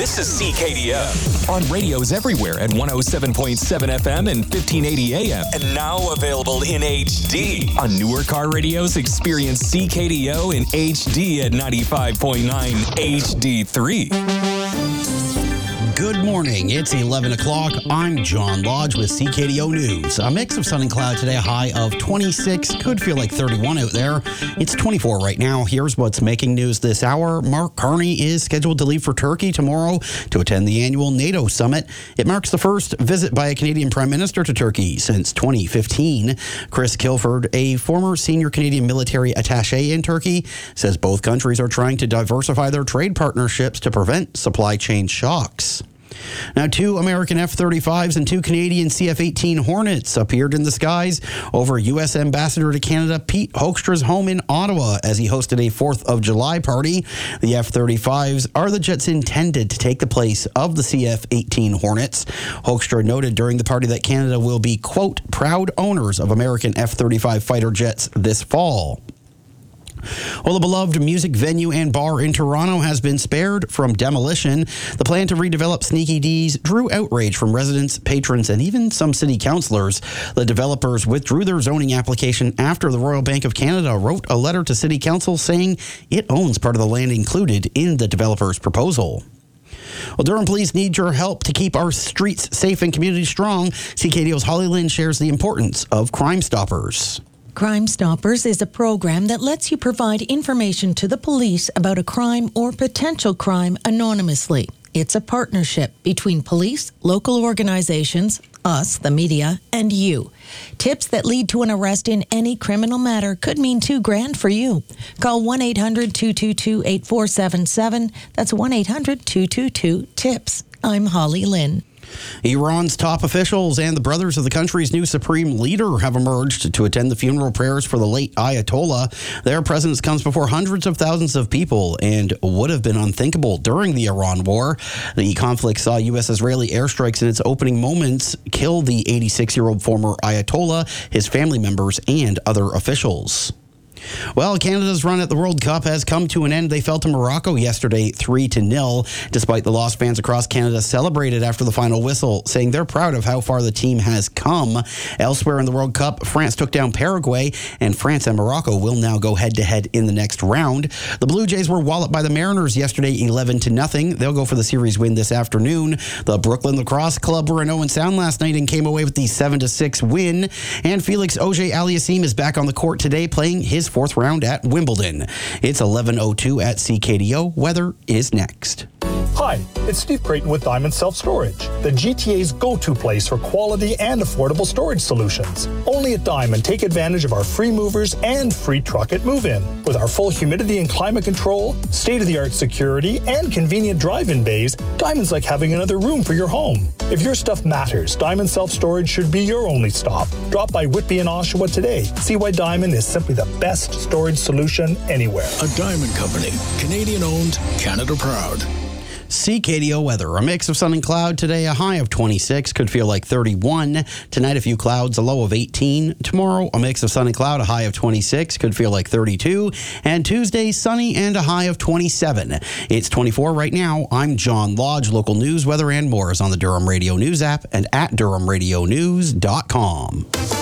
This is CKDO. On radios everywhere at 107.7 FM and 1580 AM. And now available in HD. On newer car radios, experience CKDO in HD at 95.9 HD3. Good morning. It's 11 o'clock. I'm John Lodge with CKDO News. A mix of sun and cloud today, a high of 26. Could feel like 31 out there. It's 24 right now. Here's what's making news this hour. Mark Carney is scheduled to leave for Turkey tomorrow to attend the annual NATO summit. It marks the first visit by a Canadian Prime Minister to Turkey since 2015. Chris Kilford, a former senior Canadian military attaché in Turkey, says both countries are trying to diversify their trade partnerships to prevent supply chain shocks. Now, 2 American F-35s and 2 Canadian CF-18 Hornets appeared in the skies over U.S. Ambassador to Canada Pete Hoekstra's home in Ottawa as he hosted a 4th of July party. The F-35s are the jets intended to take the place of the CF-18 Hornets. Hoekstra noted during the party that Canada will be, quote, proud owners of American F-35 fighter jets this fall. Well, the beloved music venue and bar in Toronto has been spared from demolition. The plan to redevelop Sneaky D's drew outrage from residents, patrons, and even some city councillors. The developers withdrew their zoning application after the Royal Bank of Canada wrote a letter to City Council saying it owns part of the land included in the developer's proposal. Well, Durham Police need your help to keep our streets safe and communities strong. CKDO's Holly Lynn shares the importance of Crime Stoppers. Crime Stoppers is a program that lets you provide information to the police about a crime or potential crime anonymously. It's a partnership between police, local organizations, us, the media, and you. Tips that lead to an arrest in any criminal matter could mean $2,000 for you. Call 1-800-222-8477. That's 1-800-222-TIPS. I'm Holly Lynn. Iran's top officials and the brothers of the country's new supreme leader have emerged to attend the funeral prayers for the late Ayatollah. Their presence comes before hundreds of thousands of people and would have been unthinkable during the Iran war. The conflict saw U.S.-Israeli airstrikes in its opening moments kill the 86-year-old former Ayatollah, his family members, and other officials. Well, Canada's run at the World Cup has come to an end. They fell to Morocco yesterday 3-0. Despite the loss, fans across Canada celebrated after the final whistle, saying they're proud of how far the team has come. Elsewhere in the World Cup, France took down Paraguay, and France and Morocco will now go head-to-head in the next round. The Blue Jays were walloped by the Mariners yesterday 11-0. They'll go for the series win this afternoon. The Brooklyn Lacrosse Club were in 0-sound last night and came away with the 7-6 win. And Felix Auger-Aliassime is back on the court today playing his 4th round at Wimbledon. It's 11:02 at CKDO. Weather is next. Hi, it's Steve Creighton with Diamond Self Storage, the GTA's go-to place for quality and affordable storage solutions. Only at Diamond, take advantage of our free movers and free truck at move-in. With our full humidity and climate control, state-of-the-art security, and convenient drive-in bays, Diamond's like having another room for your home. If your stuff matters, Diamond Self Storage should be your only stop. Drop by Whitby and Oshawa today. See why Diamond is simply the best storage solution anywhere. A Diamond Company, Canadian-owned, Canada proud. CKDO weather. A mix of sun and cloud today, a high of 26, could feel like 31. Tonight, a few clouds, a low of 18. Tomorrow, a mix of sun and cloud, a high of 26, could feel like 32. And Tuesday, sunny and a high of 27. It's 24 right now. I'm John Lodge. Local news, weather, and more is on the Durham Radio News app and at DurhamRadioNews.com.